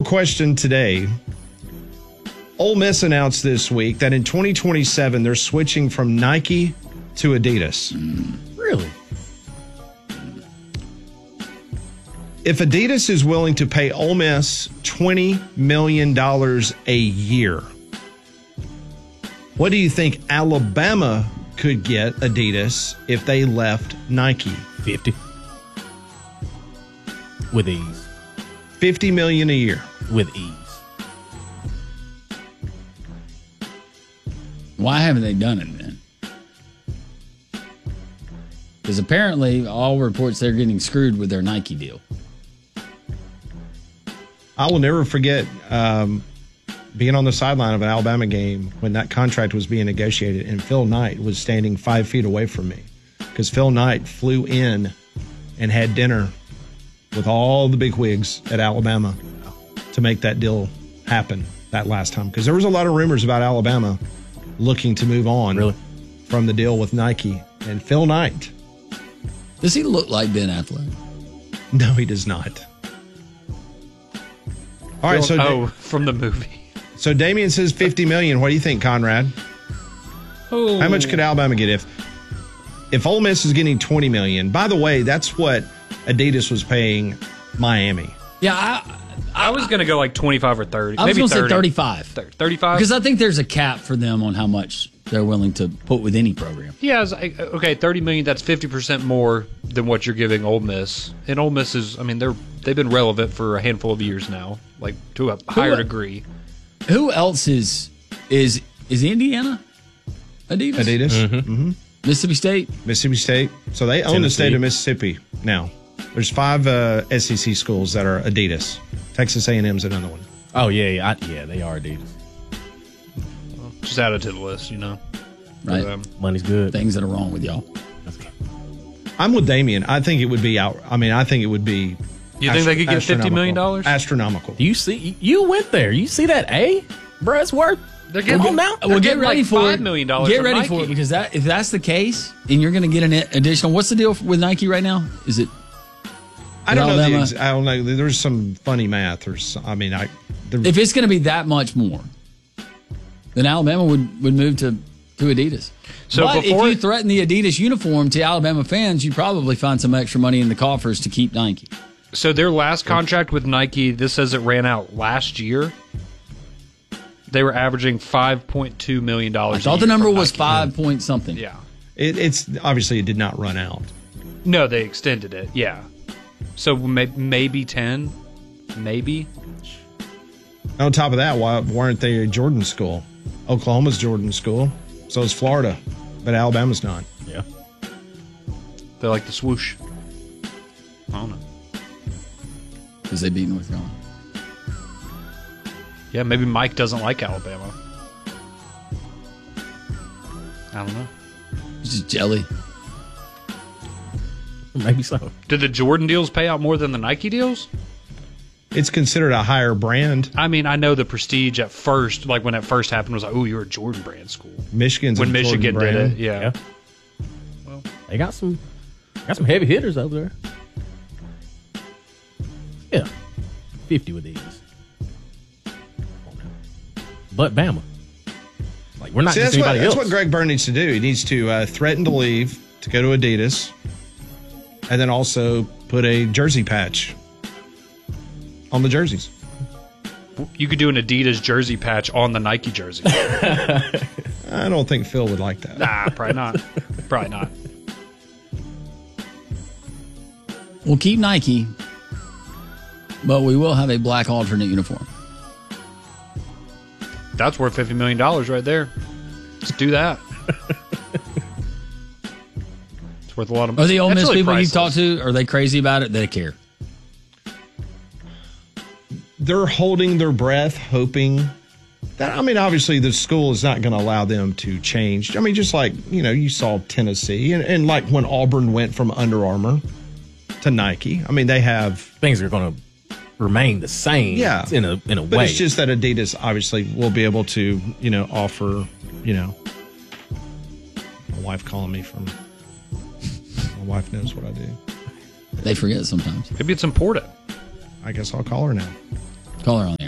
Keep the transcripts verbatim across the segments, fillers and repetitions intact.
question today. Ole Miss announced this week that in twenty twenty-seven, they're switching from Nike to Adidas. Mm, really? If Adidas is willing to pay Ole Miss twenty million dollars a year, what do you think Alabama could get Adidas if they left Nike? fifty. With ease. fifty million dollars a year. With ease. Why haven't they done it then? Because apparently all reports they're getting screwed with their Nike deal. I will never forget um, being on the sideline of an Alabama game when that contract was being negotiated, and Phil Knight was standing five feet away from me because Phil Knight flew in and had dinner with all the big wigs at Alabama to make that deal happen that last time. Because there was a lot of rumors about Alabama looking to move on really? from the deal with Nike. And Phil Knight. Does he look like Ben Affleck? No, he does not. All right, so oh, from the movie. So Damien says fifty million. What do you think, Conrad? Oh. How much could Alabama get if if Ole Miss is getting twenty million? By the way, that's what Adidas was paying Miami. Yeah, I I was going to go like twenty-five or thirty. I was maybe going to say thirty-five. thirty-five? Because I think there's a cap for them on how much they're willing to put with any program. Yeah, it's like, okay, thirty million dollars, that's fifty percent more than what you're giving Ole Miss. And Ole Miss is, I mean, they're, they've been relevant for a handful of years now, like to a higher who, degree. Who else is, is, is Indiana Adidas? Adidas. Mm-hmm. Mm-hmm. Mississippi State? Mississippi State. So they own Tennessee. The state of Mississippi now. There's five uh, S E C schools that are Adidas. Texas A and M's another one. Oh, yeah, yeah, I, yeah, they are Adidas. Well, just add it to the list, you know. Right. Um, Money's good. Things that are wrong with y'all. I'm with Damien. I think it would be out. I mean, I think it would be. You think they could get fifty million dollars? Astronomical. Do you see? You went there. You see that A? Bruh, it's worth. They're getting well, now. Well, get ready like for five it. million dollars. Get ready Nike. for it because that if that's the case, and you're going to get an additional. What's the deal with Nike right now? Is it? I don't know. Alabama? The ex- I don't know. There's some funny math, or some, I mean, I. The, If it's going to be that much more, then Alabama would, would move to, to Adidas. So but before, if you threaten the Adidas uniform to Alabama fans, you probably find some extra money in the coffers to keep Nike. So their last contract with Nike, this says it ran out last year. They were averaging five point two million dollars. I thought the number was Nike. five point something. Yeah. It, it's obviously it did not run out. No, they extended it. Yeah. So may, maybe ten, maybe. On top of that, why weren't they a Jordan school? Oklahoma's Jordan school. So is Florida, but Alabama's not. Yeah. They like the swoosh. I don't know. Because they beat North Carolina. Yeah, maybe Mike doesn't like Alabama. I don't know. He's just jelly. Maybe so. Did the Jordan deals pay out more than the Nike deals? It's considered a higher brand. I mean, I know the prestige at first, like when it first happened, was like, oh, you're a Jordan brand school. Michigan's when a Michigan Jordan brand. did it, yeah. yeah. Well, they got some, got some heavy hitters over there. Yeah, fifty with these. But Bama, like we're not See, just that's anybody what, else. That's what Greg Byrne needs to do. He needs to uh, threaten to leave to go to Adidas, and then also put a jersey patch on the jerseys. You could do an Adidas jersey patch on the Nike jersey. I don't think Phil would like that. Nah, probably not. Probably not. We'll keep Nike, but we will have a black alternate uniform. That's worth fifty million dollars right there. Let's do that. It's worth a lot of money. Are the Ole Miss really people priceless. you've talked to, are they crazy about it? They care. They're holding their breath, hoping that, I mean, obviously the school is not going to allow them to change. I mean, just like, you know, you saw Tennessee and, and like when Auburn went from Under Armour to Nike. I mean, they have things are going to remain the same. Yeah. in a in a but way. it's just that Adidas obviously will be able to, you know, offer, you know, my wife calling me from, my wife knows what I do. They forget sometimes. Maybe it's important. I guess I'll call her now. Call her on there.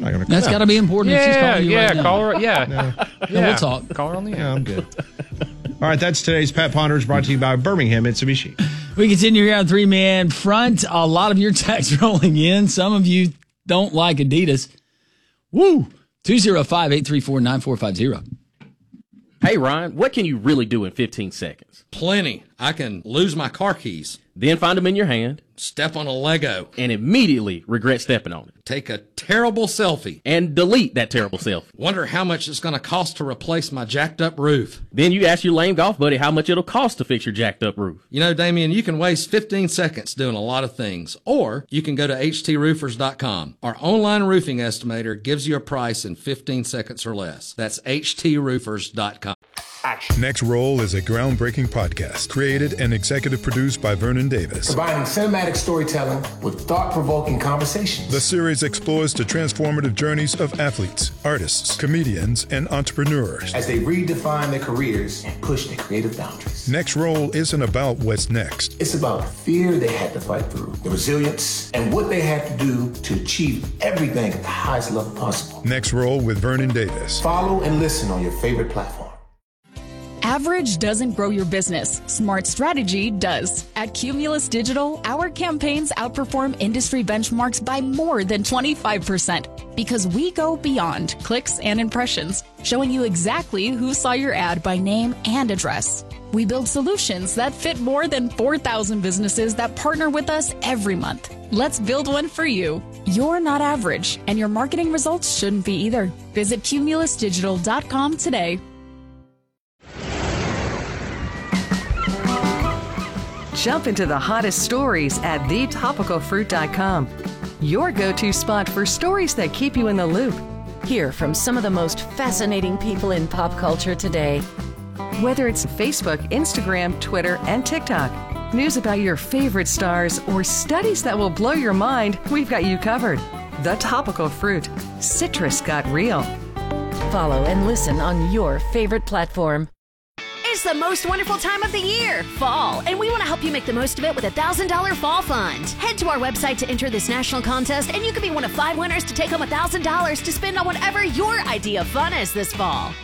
not going to. That's got to be important. if she's Yeah, calling you yeah, right now. call her. Yeah, No. yeah. we'll talk. Call her on the air. Yeah, I'm good. All right, that's today's Pat Ponders, brought to you by Birmingham Mitsubishi. We continue here on Three Man Front. A lot of your texts rolling in. Some of you don't like Adidas. Woo! two oh five, eight three four, nine four five zero. Hey, Ryan, what can you really do in fifteen seconds? Plenty. I can lose my car keys, Then find them in your hand step on a Lego, and immediately regret stepping on it. take a terrible selfie, And delete that terrible selfie. wonder how much it's going to cost to replace my jacked up roof. Then you ask your lame golf buddy how much it'll cost to fix your jacked up roof. You know, Damien, you can waste fifteen seconds doing a lot of things, or you can go to H T roofers dot com. Our online roofing estimator gives you a price in fifteen seconds or less. That's H T roofers dot com. Next Roll is a groundbreaking podcast created and executive produced by Vernon Davis. Combining cinematic storytelling with thought-provoking conversations. The series explores the transformative journeys of athletes, artists, comedians, and entrepreneurs. As they redefine their careers and push their creative boundaries. Next Roll isn't about what's next. It's about the fear they had to fight through, the resilience, and what they had to do to achieve everything at the highest level possible. Next Roll with Vernon Davis. Follow and listen on your favorite platform. Average doesn't grow your business. Smart strategy does. At Cumulus Digital, our campaigns outperform industry benchmarks by more than twenty-five percent because we go beyond clicks and impressions, showing you exactly who saw your ad by name and address. We build solutions that fit more than four thousand businesses that partner with us every month. Let's build one for you. You're not average, and your marketing results shouldn't be either. Visit cumulus digital dot com today. Jump into the hottest stories at the topical fruit dot com. Your go-to spot for stories that keep you in the loop. Hear from some of the most fascinating people in pop culture today. Whether it's Facebook, Instagram, Twitter, and TikTok, news about your favorite stars, or studies that will blow your mind, we've got you covered. The Topical Fruit. Citrus got real. Follow and listen on your favorite platform. It's the most wonderful time of the year, fall, and we want to help you make the most of it with a one thousand dollars Fall Fund. Head to our website to enter this national contest, and you could be one of five winners to take home one thousand dollars to spend on whatever your idea of fun is this fall.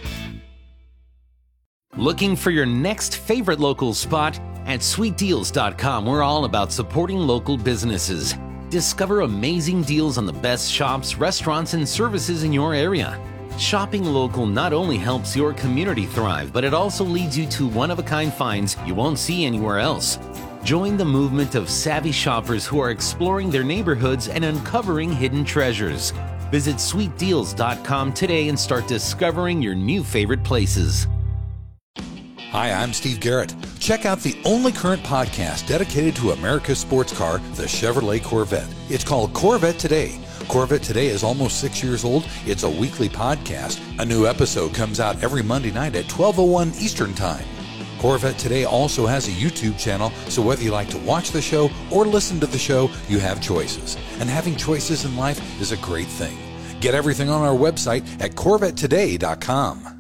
Looking for your next favorite local spot? At sweet deals dot com, we're all about supporting local businesses. Discover amazing deals on the best shops, restaurants, and services in your area. Shopping local not only helps your community thrive, but it also leads you to one-of-a-kind finds you won't see anywhere else. Join the movement of savvy shoppers who are exploring their neighborhoods and uncovering hidden treasures. Visit sweet deals dot com today and start discovering your new favorite places. Hi, I'm Steve Garrett. Check out the only current podcast dedicated to America's sports car, the Chevrolet Corvette. It's called Corvette Today. Corvette Today is almost six years old. It's a weekly podcast. A new episode comes out every Monday night at twelve oh one Eastern Time. Corvette Today also has a YouTube channel, so whether you like to watch the show or listen to the show, you have choices. And having choices in life is a great thing. Get everything on our website at corvette today dot com.